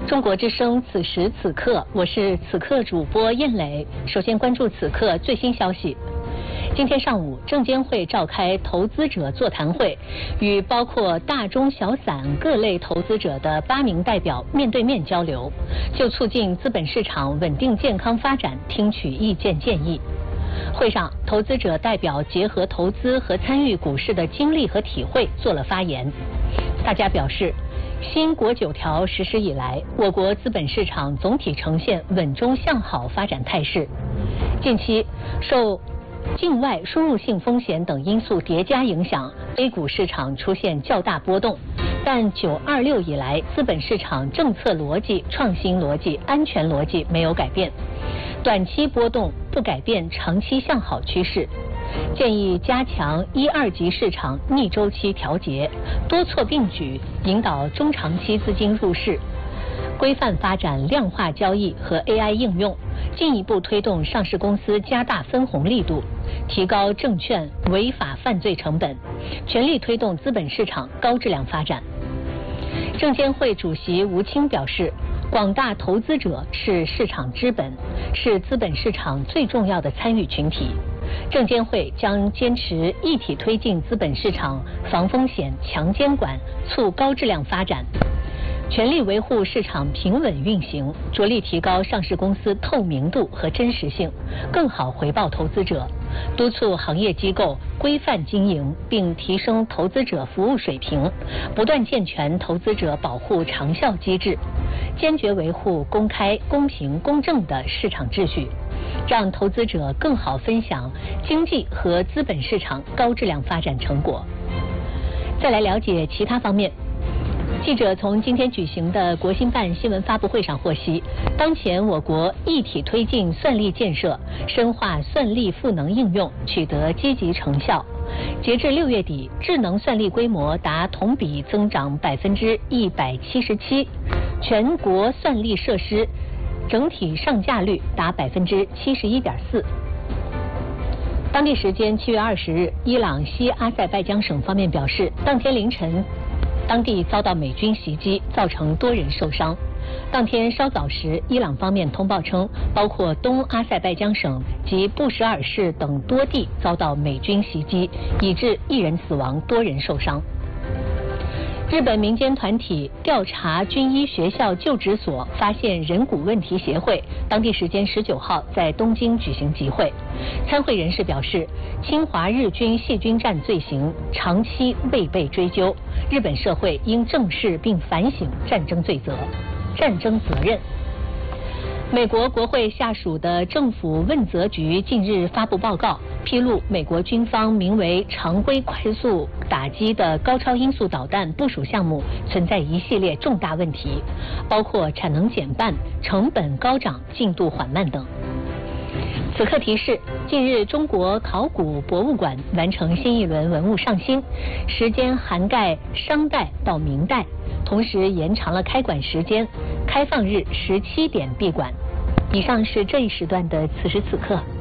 中国之声此时此刻，我是此刻主播燕磊。首先关注此刻最新消息。今天上午，证监会召开投资者座谈会，与包括大中小散各类投资者的8名代表面对面交流，就促进资本市场稳定健康发展听取意见建议。会上，投资者代表结合投资和参与股市的经历和体会做了发言。大家表示，新国9条实施以来，我国资本市场总体呈现稳中向好发展态势。近期受境外输入性风险等因素叠加影响，A 股市场出现较大波动，但926以来，资本市场政策逻辑、创新逻辑、安全逻辑没有改变，短期波动不改变长期向好趋势。建议加强1、2级市场逆周期调节，多措并举，引导中长期资金入市，规范发展量化交易和 AI 应用，进一步推动上市公司加大分红力度，提高证券违法犯罪成本，全力推动资本市场高质量发展。证监会主席吴清表示，广大投资者是市场之本，是资本市场最重要的参与群体。证监会将坚持一体推进资本市场防风险、强监管、促高质量发展，全力维护市场平稳运行，着力提高上市公司透明度和真实性，更好回报投资者，督促行业机构规范经营，并提升投资者服务水平，不断健全投资者保护长效机制，坚决维护公开、公平、公正的市场秩序，让投资者更好分享经济和资本市场高质量发展成果。再来了解其他方面。记者从今天举行的国新办新闻发布会上获悉，当前我国一体推进算力建设，深化算力赋能应用，取得积极成效。截至6月底，智能算力规模达同比增长177%，全国算力设施整体上架率达71.4%。当地时间7月20日，伊朗西阿塞拜疆省方面表示，当天凌晨当地遭到美军袭击，造成多人受伤。当天稍早时，伊朗方面通报称，包括东阿塞拜疆省及布什尔市等多地遭到美军袭击，已致1人死亡，多人受伤。日本民间团体调查军医学校就职所发现人骨问题协会当地时间19号在东京举行集会，参会人士表示，侵华日军细菌战罪行长期未被追究，日本社会应正视并反省战争责任。美国国会下属的政府问责局近日发布报告，披露美国军方名为常规快速打击的高超音速导弹部署项目存在一系列重大问题，包括产能减半、成本高涨、进度缓慢等。此刻提示，近日中国考古博物馆完成新一轮文物上新，时间涵盖商代到明代，同时延长了开馆时间，开放日17点闭馆。以上是这一时段的此时此刻。